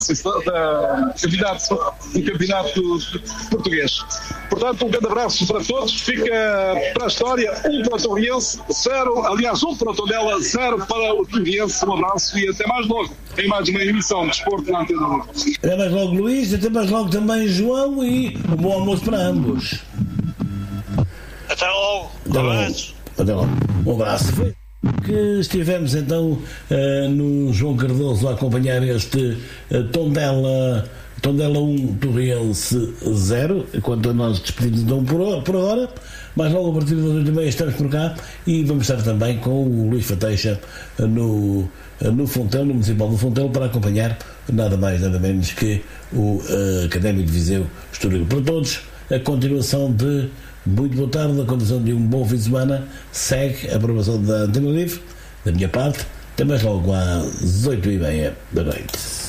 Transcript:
do campeonato português. Portanto, um grande abraço para todos. Fica para a história 1 para o Torriense, 0, aliás, 1 para o Tondela, 0 para o Torriense. Um abraço e até mais logo em mais uma emissão de Desporto na Antena 1. Até mais logo, Luís, até mais logo também, João, e um bom almoço para ambos. Até logo. Até logo. Um abraço. Foi que estivemos então no João Cardoso a acompanhar este Tondela 1, Torriense 0, enquanto nós despedimos então por hora. Mas logo a partir das 8h30 estamos por cá e vamos estar também com o Luís Fateixa no Fontel, no Municipal do Fontel, para acompanhar nada mais nada menos que o Académico de Viseu Estoril. Para todos, a continuação de muito boa tarde, a condição de um bom fim de semana. Segue a aprovação da Antena Livre, da minha parte. Até mais logo às 8h30 da noite.